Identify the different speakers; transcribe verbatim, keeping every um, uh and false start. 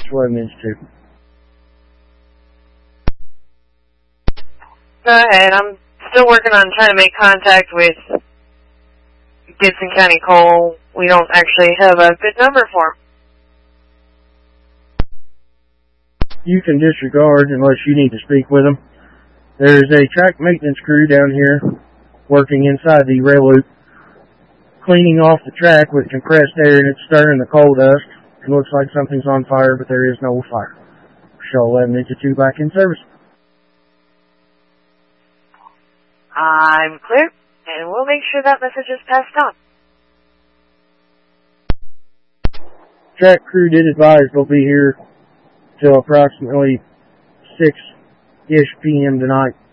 Speaker 1: eleven inch two.
Speaker 2: Go ahead. I'm still working on trying to make contact with Gibson County Coal. We don't actually have a good number for them.
Speaker 1: You can disregard unless you need to speak with them. There's a track maintenance crew down here working inside the rail loop, cleaning off the track with compressed air, and it's stirring the coal dust. It looks like something's on fire, but there is no fire. Show eleven inch two back in service.
Speaker 2: I'm clear, and we'll make sure that message is passed on.
Speaker 1: Track crew did advise they'll be here till approximately six-ish p m tonight.